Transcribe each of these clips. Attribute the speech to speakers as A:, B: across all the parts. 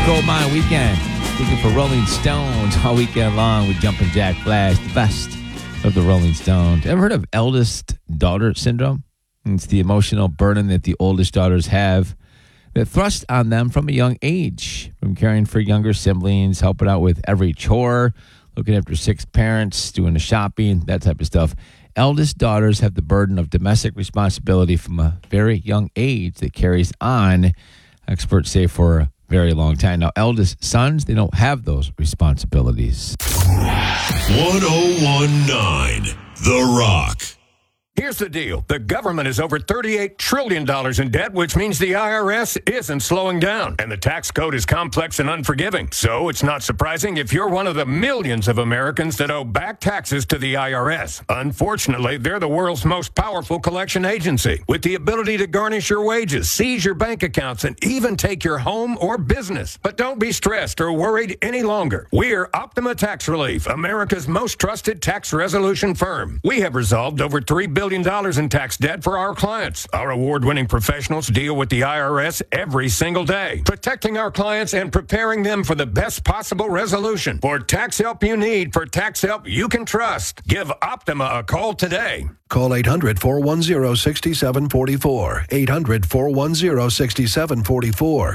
A: Gold Mine Weekend. Looking for Rolling Stones all weekend long with Jumpin' Jack Flash, the best of the Rolling Stones. Ever heard of eldest daughter syndrome? It's the emotional burden that the oldest daughters have that thrust on them from a young age, from caring for younger siblings, helping out with every chore, looking after 6 parents, doing the shopping, that type of stuff. Eldest daughters have the burden of domestic responsibility from a very young age that carries on, experts say, for a very long time. Now, eldest sons, they don't have those responsibilities.
B: 1019 The Rock.
C: Here's the deal. The government is over $38 trillion in debt, which means the IRS isn't slowing down. And the tax code is complex and unforgiving. So it's not surprising if you're one of the millions of Americans that owe back taxes to the IRS. Unfortunately, they're the world's most powerful collection agency, with the ability to garnish your wages, seize your bank accounts, and even take your home or business. But don't be stressed or worried any longer. We're Optima Tax Relief, America's most trusted tax resolution firm. We have resolved over $3 billion in tax debt for our clients. Our award-winning professionals deal with the IRS every single day, protecting our clients and preparing them for the best possible resolution. For tax help you need, for tax help you can trust, give Optima a call today.
D: Call 800-410-6744. 800-410-6744.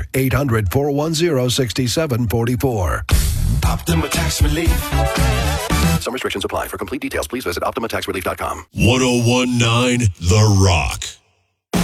D: 800-410-6744.
E: Optima Tax Relief.
D: Some restrictions apply. For complete details, please visit OptimaTaxRelief.com.
B: 1019 The Rock.